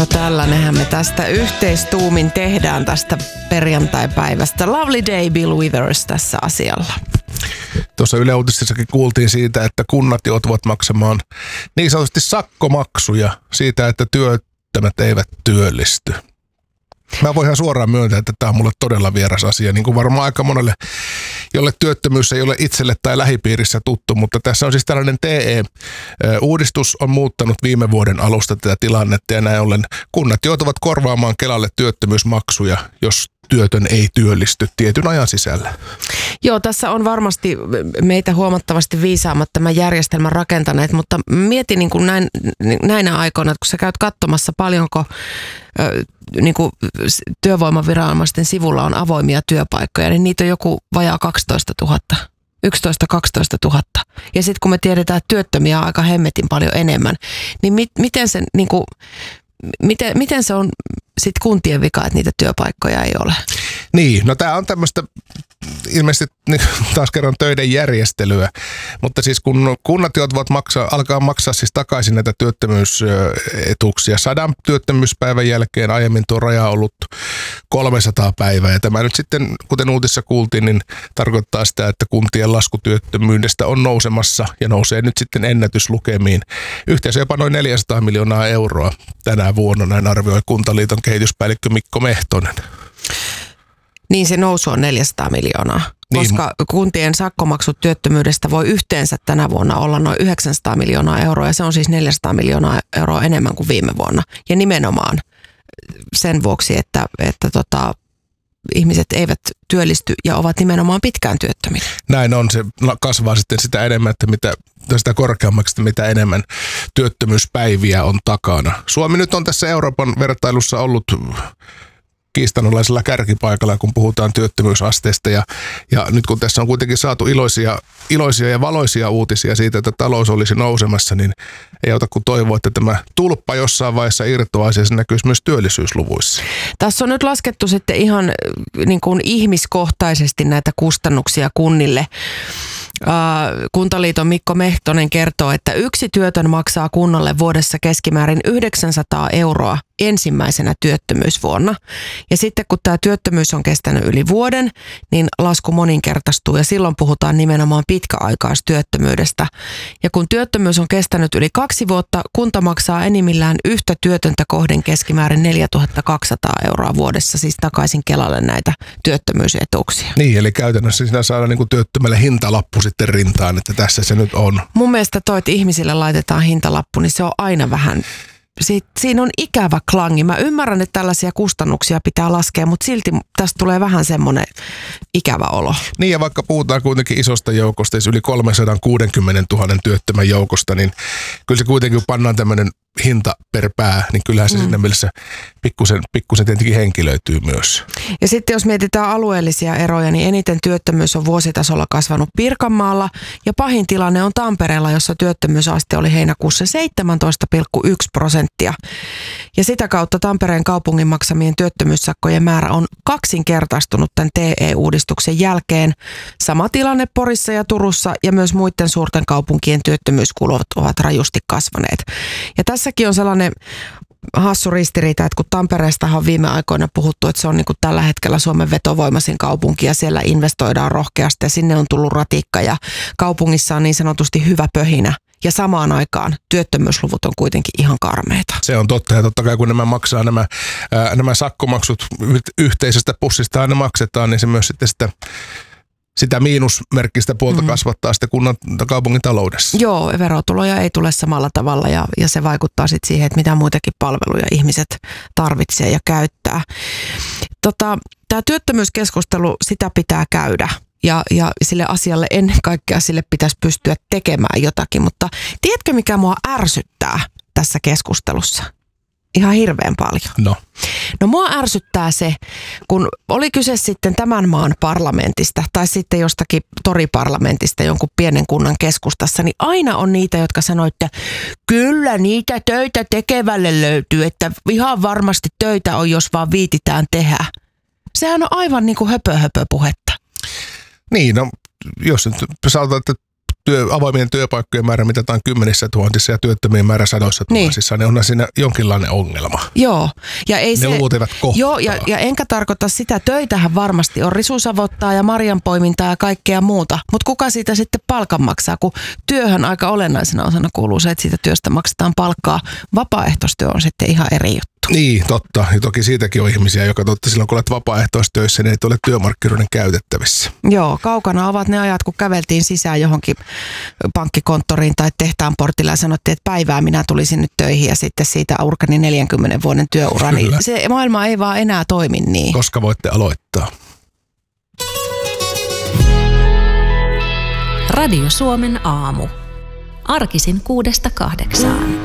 No tällainehän me tästä yhteistuumin tehdään tästä perjantaipäivästä. Lovely day, Bill Withers tässä asialla. Tuossa Yle Uutisissakin kuultiin siitä, että kunnat joutuvat maksamaan niin sanotusti sakkomaksuja siitä, että työttömät eivät työllisty. Mä voin ihan suoraan myöntää, että tämä on mulle todella vieras asia, niin kuin varmaan aika monelle, jolle työttömyys ei ole itselle tai lähipiirissä tuttu, mutta tässä on siis tällainen TE-uudistus on muuttanut viime vuoden alusta tätä tilannetta ja näin ollen kunnat joutuvat korvaamaan Kelalle työttömyysmaksuja, jos työtön ei työllisty tietyn ajan sisällä. Joo, tässä on varmasti meitä huomattavasti viisaammat tämän järjestelmän rakentaneet, mutta mieti niin kuin näinä aikoina, että kun sä käyt katsomassa paljonko niin kuin työvoimaviranomaisten sivulla on avoimia työpaikkoja, niin niitä on joku vajaa 12 000. 11-12 000. Ja sitten kun me tiedetään, että työttömiä on aika hemmetin paljon enemmän, niin miten se niin kuin miten se on sitten kuntien vika, että niitä työpaikkoja ei ole? Niin, no tämä on tämmöistä ilmeisesti taas kerran töiden järjestelyä, mutta siis kun kunnat joutuvat alkaa maksaa siis takaisin näitä työttömyysetuuksia 100 työttömyyspäivän jälkeen, aiemmin tuo raja on ollut 300 päivää ja tämä nyt sitten, kuten uutissa kuultiin, niin tarkoittaa sitä, että kuntien laskutyöttömyydestä on nousemassa ja nousee nyt sitten ennätyslukemiin. Yhteensä jopa noin 400 miljoonaa euroa tänä vuonna, näin arvioi Kuntaliiton kehityspäällikkö Mikko Mehtonen. Niin se nousu on 400 miljoonaa, koska kuntien sakkomaksut työttömyydestä voi yhteensä tänä vuonna olla noin 900 miljoonaa euroa ja se on siis 400 miljoonaa euroa enemmän kuin viime vuonna. Ja nimenomaan sen vuoksi, että ihmiset eivät työllisty ja ovat nimenomaan pitkään työttöminä. Näin on, se kasvaa sitten sitä enemmän, sitä korkeammaksi, mitä enemmän työttömyyspäiviä on takana. Suomi nyt on tässä Euroopan vertailussa ollut kiistanalaisella kärkipaikalla, kun puhutaan työttömyysasteesta ja nyt kun tässä on kuitenkin saatu iloisia ja valoisia uutisia siitä, että talous olisi nousemassa, niin ei auta kuin toivoa, että tämä tulppa jossain vaiheessa irtoaisi ja se näkyisi myös työllisyysluvuissa. Tässä on nyt laskettu sitten ihan niin kuin ihmiskohtaisesti näitä kustannuksia kunnille. Kuntaliiton Mikko Mehtonen kertoo, että yksi työtön maksaa kunnalle vuodessa keskimäärin 900 euroa ensimmäisenä työttömyysvuonna. Ja sitten kun tämä työttömyys on kestänyt yli vuoden, niin lasku moninkertaistuu ja silloin puhutaan nimenomaan pitkäaikaistyöttömyydestä. Ja kun työttömyys on kestänyt yli 2 vuotta, kunta maksaa enimmillään yhtä työtöntä kohden keskimäärin 4200 euroa vuodessa, siis takaisin Kelalle näitä työttömyysetuuksia. Niin, eli käytännössä siinä saadaan niin kuin työttömälle hintalappu sitten rintaan, että tässä se nyt on. Mun mielestä että ihmisille laitetaan hintalappu, niin se on aina vähän, siinä on ikävä klangi. Mä ymmärrän, että tällaisia kustannuksia pitää laskea, mutta silti tästä tulee vähän semmoinen ikävä olo. Niin ja vaikka puhutaan kuitenkin isosta joukosta, siis yli 360 000 työttömän joukosta, niin kyllä se kuitenkin, kun pannaan tämmöinen hinta per pää, niin kyllähän se siinä mielessä pikkusen tietenkin henkilöityy myös. Ja sitten jos mietitään alueellisia eroja, niin eniten työttömyys on vuositasolla kasvanut Pirkanmaalla ja pahin tilanne on Tampereella, jossa työttömyysaste oli heinäkuussa 17,1%. Ja sitä kautta Tampereen kaupungin maksamien työttömyyssakkojen määrä on kaksinkertaistunut tämän TE-uudistuksen jälkeen. Sama tilanne Porissa ja Turussa ja myös muiden suurten kaupunkien työttömyyskulut ovat rajusti kasvaneet. Ja tässäkin on sellainen hassu ristiriita, että kun Tampereestahan on viime aikoina puhuttu, että se on niin kuin tällä hetkellä Suomen vetovoimaisin kaupunki ja siellä investoidaan rohkeasti ja sinne on tullut ratikka ja kaupungissa on niin sanotusti hyvä pöhinä. Ja samaan aikaan työttömyysluvut on kuitenkin ihan karmeita. Se on totta ja totta kai kun nämä maksaa nämä sakkomaksut yhteisestä pussista aina maksetaan, niin se myös sitten sitä miinusmerkkistä puolta kasvattaa sitten kunnan kaupungin taloudessa. Joo, verotuloja ei tule samalla tavalla ja se vaikuttaa sitten siihen, että mitä muitakin palveluja ihmiset tarvitsee ja käyttää. Tämä työttömyyskeskustelu, sitä pitää käydä. Ja sille asialle ennen kaikkea sille pitäisi pystyä tekemään jotakin, mutta tiedätkö mikä mua ärsyttää tässä keskustelussa? Ihan hirveän paljon. No mua ärsyttää se, kun oli kyse sitten tämän maan parlamentista tai sitten jostakin toriparlamentista jonkun pienen kunnan keskustassa, niin aina on niitä, jotka sanoo, että kyllä niitä töitä tekevälle löytyy, että ihan varmasti töitä on, jos vaan viititään tehdä. Sehän on aivan niin kuin höpö puhetta. Niin, no jos nyt sanotaan, että avoimien työpaikkojen määrä mitataan 10 000 ja työttömien määrä 100 000, niin onhan siinä jonkinlainen ongelma. Joo. Ja ei ne luvut eivät kohtaa. Joo, ja enkä tarkoita sitä, töitähän varmasti on risusavottaa ja marjanpoimintaa ja kaikkea muuta, mutta kuka siitä sitten palkan maksaa, kun työhön aika olennaisena osana kuuluu se, että siitä työstä maksetaan palkkaa. Vapaaehtoistyö on sitten ihan eri juttu. Niin, totta. Ja toki siitäkin on ihmisiä, joka silloin kun olet vapaaehtoistyössä, niin ei ole työmarkkinoiden käytettävissä. Joo, kaukana ovat ne ajat, kun käveltiin sisään johonkin pankkikonttoriin tai tehtaan portilla ja sanottiin, että päivää minä tulisin nyt töihin ja sitten siitä urkani 40 vuoden työura. Niin se maailma ei vaan enää toimi niin. Koska voitte aloittaa. Radio Suomen aamu. Arkisin 6–8.